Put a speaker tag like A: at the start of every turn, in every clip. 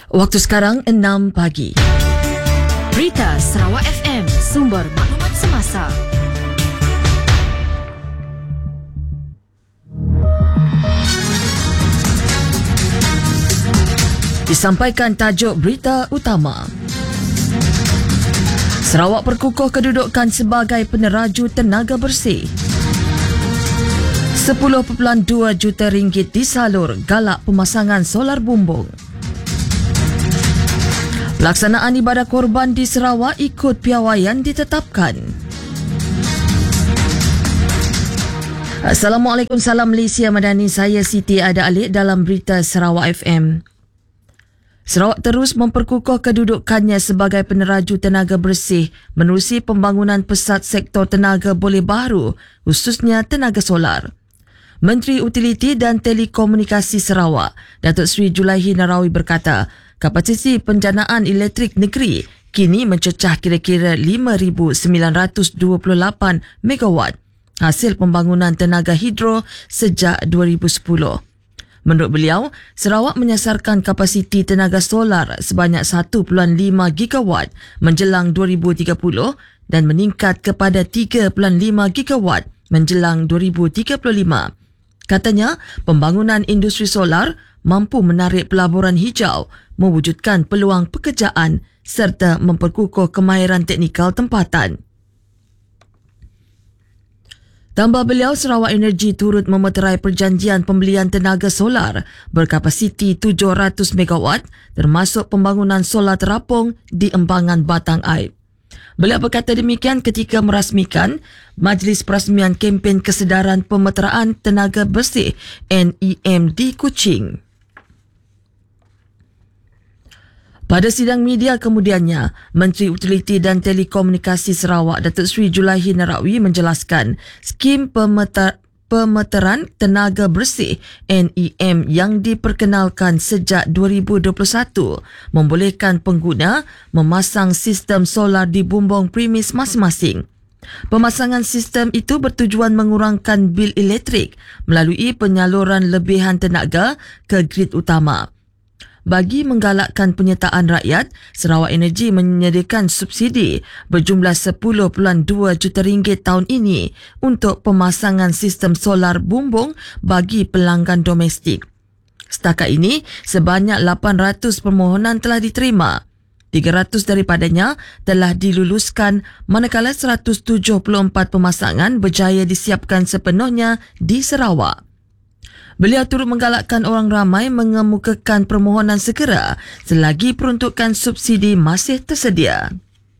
A: Waktu sekarang 6 pagi.
B: Berita Sarawak FM, sumber maklumat semasa.
A: Disampaikan tajuk berita utama. Sarawak perkukuh kedudukan sebagai peneraju tenaga bersih. 10.2 juta ringgit disalur galak pemasangan solar bumbung. Pelaksanaan ibadah korban di Sarawak ikut piawaian ditetapkan. Assalamualaikum, salam Malaysia Madani. Saya Siti Ada Alik dalam berita Sarawak FM. Sarawak terus memperkukuh kedudukannya sebagai peneraju tenaga bersih menerusi pembangunan pesat sektor tenaga boleh baru, khususnya tenaga solar. Menteri Utiliti dan Telekomunikasi Sarawak, Datuk Seri Julaihi Narawi berkata, kapasiti penjanaan elektrik negeri kini mencecah kira-kira 5,928 megawatt hasil pembangunan tenaga hidro sejak 2010. Menurut beliau, Sarawak menyasarkan kapasiti tenaga solar sebanyak 1.5 gigawatt menjelang 2030 dan meningkat kepada 3.5 gigawatt menjelang 2035. Katanya, pembangunan industri solar mampu menarik pelaburan hijau, mewujudkan peluang pekerjaan serta memperkukuh kemahiran teknikal tempatan. Tambah beliau, Sarawak Energy turut memeterai perjanjian pembelian tenaga solar berkapasiti 700 megawatt termasuk pembangunan solar terapung di Embangan Batang Aib. Beliau berkata demikian ketika merasmikan Majlis Perasmian Kempen Kesedaran Pemeteraan Tenaga Bersih NEM di Kuching. Pada sidang media kemudiannya, Menteri Utiliti dan Telekomunikasi Sarawak Datuk Seri Julaihi Narawi menjelaskan skim pemeteran tenaga bersih NEM yang diperkenalkan sejak 2021 membolehkan pengguna memasang sistem solar di bumbung premis masing-masing. Pemasangan sistem itu bertujuan mengurangkan bil elektrik melalui penyaluran lebihan tenaga ke grid utama. Bagi menggalakkan penyertaan rakyat, Sarawak Energy menyediakan subsidi berjumlah 10.2 juta ringgit tahun ini untuk pemasangan sistem solar bumbung bagi pelanggan domestik. Setakat ini, sebanyak 800 permohonan telah diterima. 300 daripadanya telah diluluskan manakala 174 pemasangan berjaya disiapkan sepenuhnya di Sarawak. Beliau turut menggalakkan orang ramai mengemukakan permohonan segera selagi peruntukan subsidi masih tersedia.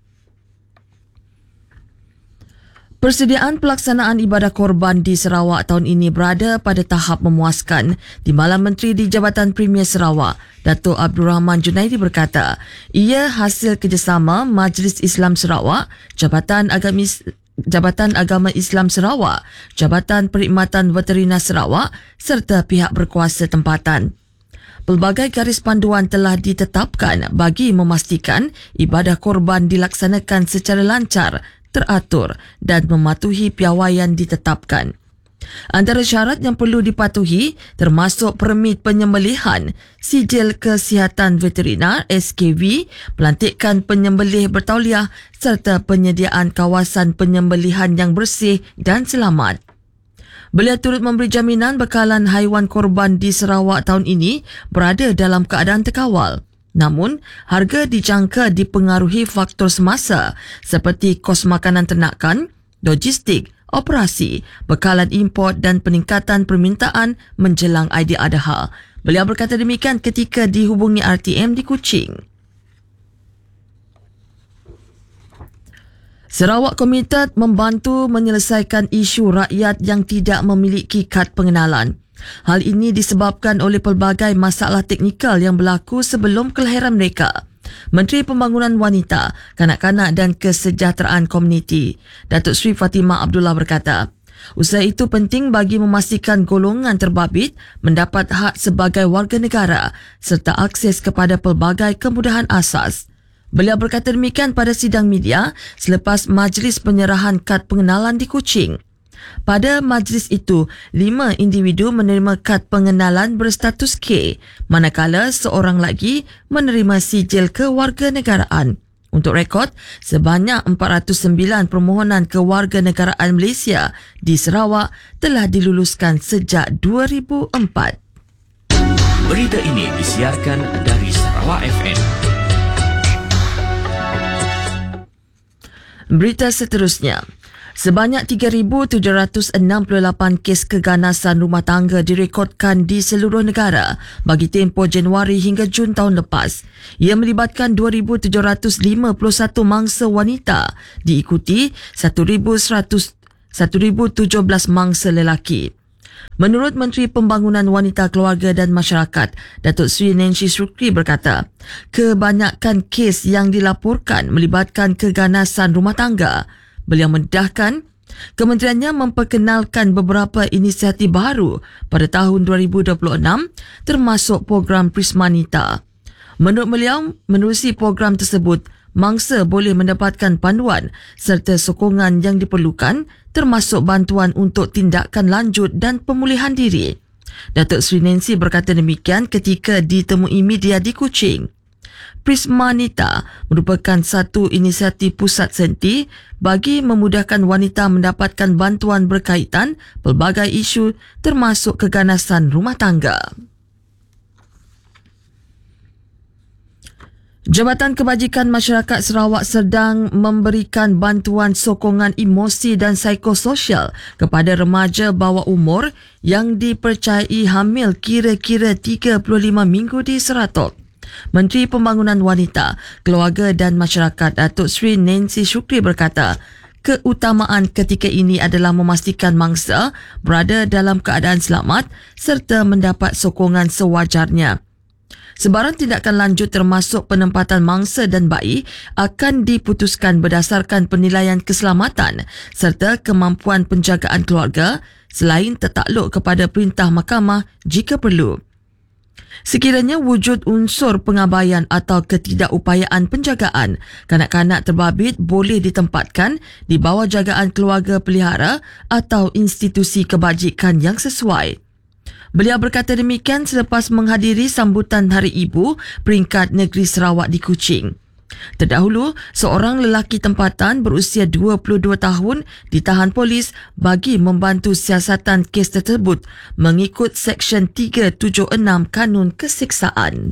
A: Persediaan pelaksanaan ibadah korban di Sarawak tahun ini berada pada tahap memuaskan di mana Menteri di Jabatan Premier Sarawak, Datuk Abdul Rahman Junaidi berkata, ia hasil kerjasama Majlis Islam Sarawak, Jabatan Agama Islam Sarawak, Jabatan Perkhidmatan Veterina Sarawak serta pihak berkuasa tempatan. Pelbagai garis panduan telah ditetapkan bagi memastikan ibadah korban dilaksanakan secara lancar, teratur dan mematuhi piawaian ditetapkan. Antara syarat yang perlu dipatuhi termasuk permit penyembelihan, sijil kesihatan veterinar SKV, pelantikan penyembelih bertauliah serta penyediaan kawasan penyembelihan yang bersih dan selamat. Beliau turut memberi jaminan bekalan haiwan korban di Sarawak tahun ini berada dalam keadaan terkawal. Namun, harga dijangka dipengaruhi faktor semasa seperti kos makanan ternakan, logistik, operasi, bekalan import dan peningkatan permintaan menjelang Aidiladha. Beliau berkata demikian ketika dihubungi RTM di Kuching. Sarawak komited membantu menyelesaikan isu rakyat yang tidak memiliki kad pengenalan. Hal ini disebabkan oleh pelbagai masalah teknikal yang berlaku sebelum kelahiran mereka. Menteri Pembangunan Wanita, Kanak-kanak dan Kesejahteraan Komuniti, Datuk Seri Fatimah Abdullah berkata, usaha itu penting bagi memastikan golongan terbabit mendapat hak sebagai warga negara serta akses kepada pelbagai kemudahan asas. Beliau berkata demikian pada sidang media selepas majlis penyerahan kad pengenalan di Kuching. Pada majlis itu, 5 individu menerima kad pengenalan berstatus K, manakala seorang lagi menerima sijil kewarganegaraan. Untuk rekod, sebanyak 409 permohonan kewarganegaraan Malaysia di Sarawak telah diluluskan sejak 2004.
C: Berita ini disiarkan dari Sarawak FM.
A: Berita seterusnya. Sebanyak 3,768 kes keganasan rumah tangga direkodkan di seluruh negara bagi tempoh Januari hingga Jun tahun lepas. Ia melibatkan 2,751 mangsa wanita, diikuti 1,17 mangsa lelaki. Menurut Menteri Pembangunan Wanita, Keluarga dan Masyarakat, Datuk Seri Nancy Shukri berkata, kebanyakan kes yang dilaporkan melibatkan keganasan rumah tangga. Beliau mendedahkan, kementeriannya memperkenalkan beberapa inisiatif baru pada tahun 2026 termasuk program Prismanita. Menurut beliau, menerusi program tersebut, mangsa boleh mendapatkan panduan serta sokongan yang diperlukan termasuk bantuan untuk tindakan lanjut dan pemulihan diri. Datuk Seri Nancy berkata demikian ketika ditemui media di Kuching. Prismanita merupakan satu inisiatif pusat senti bagi memudahkan wanita mendapatkan bantuan berkaitan pelbagai isu termasuk keganasan rumah tangga. Jabatan Kebajikan Masyarakat Sarawak sedang memberikan bantuan sokongan emosi dan psikososial kepada remaja bawah umur yang dipercayai hamil kira-kira 35 minggu di Seratok. Menteri Pembangunan Wanita, Keluarga dan Masyarakat Datuk Seri Nancy Shukri berkata, keutamaan ketika ini adalah memastikan mangsa berada dalam keadaan selamat serta mendapat sokongan sewajarnya. Sebarang tindakan lanjut termasuk penempatan mangsa dan bayi akan diputuskan berdasarkan penilaian keselamatan serta kemampuan penjagaan keluarga selain tertakluk kepada perintah mahkamah jika perlu. Sekiranya wujud unsur pengabaian atau ketidakupayaan penjagaan, kanak-kanak terbabit boleh ditempatkan di bawah jagaan keluarga pelihara atau institusi kebajikan yang sesuai. Beliau berkata demikian selepas menghadiri sambutan Hari Ibu peringkat Negeri Sarawak di Kuching. Terdahulu, seorang lelaki tempatan berusia 22 tahun ditahan polis bagi membantu siasatan kes tersebut mengikut Seksyen 376 Kanun Keseksaan.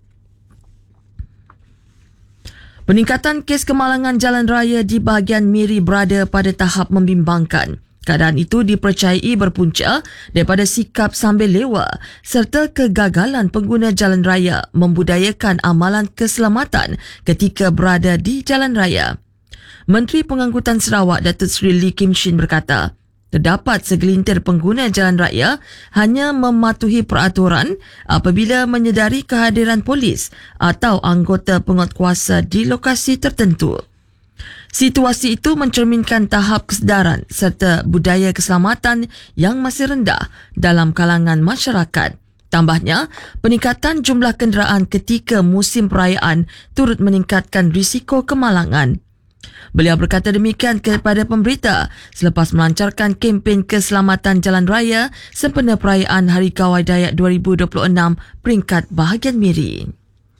A: Peningkatan kes kemalangan jalan raya di bahagian Miri berada pada tahap membimbangkan. Keadaan itu dipercayai berpunca daripada sikap sambil lewa serta kegagalan pengguna jalan raya membudayakan amalan keselamatan ketika berada di jalan raya. Menteri Pengangkutan Sarawak Datuk Seri Lee Kim Shin berkata, terdapat segelintir pengguna jalan raya hanya mematuhi peraturan apabila menyedari kehadiran polis atau anggota penguatkuasa di lokasi tertentu. Situasi itu mencerminkan tahap kesedaran serta budaya keselamatan yang masih rendah dalam kalangan masyarakat. Tambahnya, peningkatan jumlah kenderaan ketika musim perayaan turut meningkatkan risiko kemalangan. Beliau berkata demikian kepada pemberita selepas melancarkan kempen keselamatan jalan raya sempena perayaan Hari Gawai Dayak 2026 peringkat bahagian Miri.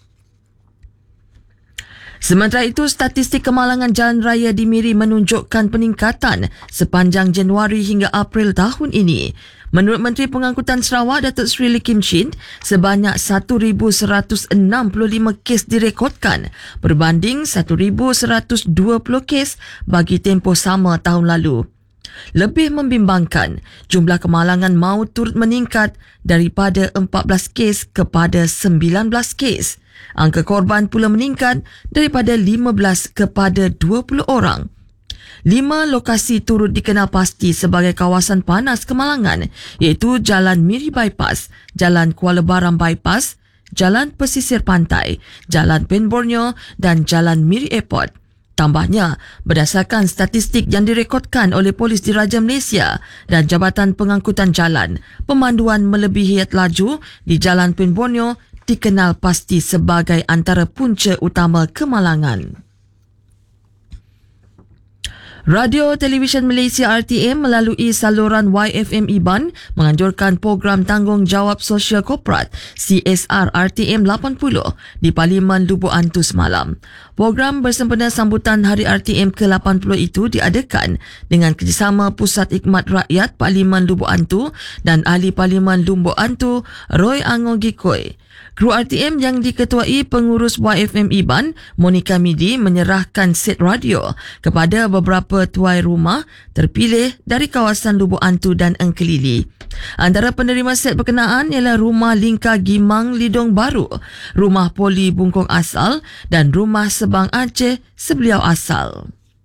A: Sementara itu, statistik kemalangan jalan raya di Miri menunjukkan peningkatan sepanjang Januari hingga April tahun ini. Menurut Menteri Pengangkutan Sarawak Datuk Seri Lee Kim Shin, sebanyak 1,165 kes direkodkan berbanding 1,120 kes bagi tempoh sama tahun lalu. Lebih membimbangkan, jumlah kemalangan maut turut meningkat daripada 14 kes kepada 19 kes. Angka korban pula meningkat daripada 15 kepada 20 orang. 5 lokasi turut dikenal pasti sebagai kawasan panas kemalangan, iaitu Jalan Miri Bypass, Jalan Kuala Baram Bypass, Jalan Pesisir Pantai, Jalan Pen Borneo dan Jalan Miri Airport. Tambahnya, berdasarkan statistik yang direkodkan oleh Polis Diraja Malaysia dan Jabatan Pengangkutan Jalan, pemanduan melebihi laju di Jalan Pen Borneo dikenal pasti sebagai antara punca utama kemalangan. Radio Televisyen Malaysia RTM melalui saluran YFM IBAN menganjurkan program tanggungjawab sosial korporat CSR RTM 80 di Parlimen Lubuk Antu semalam. Program bersempena sambutan Hari RTM ke-80 itu diadakan dengan kerjasama Pusat Hikmat Rakyat Parlimen Lubuk Antu dan Ahli Parlimen Lubuk Antu Roy Angong Gikoi. Kru RTM yang diketuai pengurus YFM IBAN, Monica Midi, menyerahkan set radio kepada beberapa tuai rumah terpilih dari kawasan Lubuk Antu dan Engkelili. Antara penerima set berkenaan ialah Rumah Lingkar Gimang Lidong Baru, Rumah Poli Bungkong Asal dan Rumah Sebang Aceh Sebeliau Asal.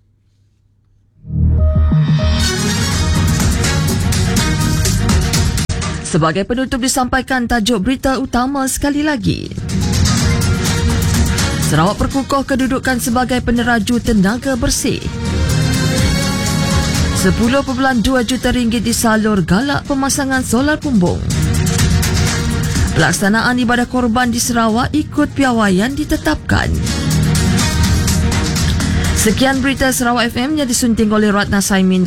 A: Sebagai penutup disampaikan tajuk berita utama sekali lagi. Sarawak perkukuh kedudukan sebagai peneraju tenaga bersih. 10.2 juta ringgit disalur galak pemasangan solar pumbung. Pelaksanaan ibadah korban di Sarawak ikut piawaian ditetapkan. Sekian berita Sarawak FM yang disunting oleh Ratna Saimin